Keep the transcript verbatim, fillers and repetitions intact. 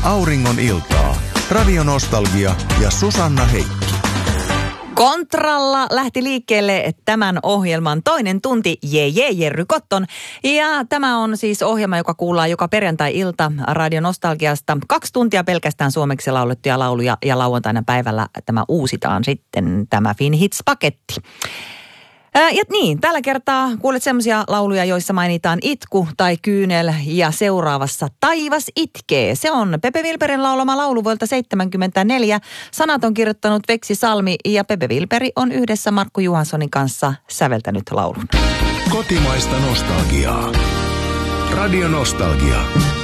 Auringon iltaa. Radio Nostalgia ja Susanna Heikki. Kontralla lähti liikkeelle tämän ohjelman toinen tunti, jee jee Jerry Cotton. Ja tämä on siis ohjelma, joka kuullaan joka perjantai-ilta Radio Nostalgiasta. Kaksi tuntia pelkästään suomeksi laulettuja lauluja ja lauantaina päivällä tämä uusitaan sitten tämä Fin Hits-paketti. Ja niin, tällä kertaa kuulet semmoisia lauluja, joissa mainitaan itku tai kyynel ja seuraavassa Taivas itkee. Se on Pepe Wilberin laulama laulu vuodelta seitsemänkymmentäneljä. Sanat on kirjoittanut Veksi Salmi ja Pepe Wilberi on yhdessä Markku Johanssonin kanssa säveltänyt laulun. Kotimaista nostalgiaa. Radio Nostalgia.